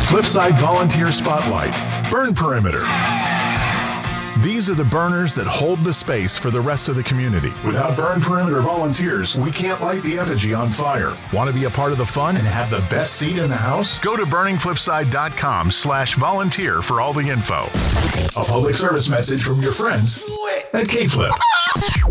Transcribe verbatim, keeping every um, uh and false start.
Flipside Volunteer Spotlight. Burn Perimeter. These are the burners that hold the space for the rest of the community. Without Burn Perimeter volunteers, we can't light the effigy on fire. Want to be a part of the fun and have the best seat in the house? Go to burning flipside dot com slash volunteer for all the info. A public service message from your friends at K-Flip.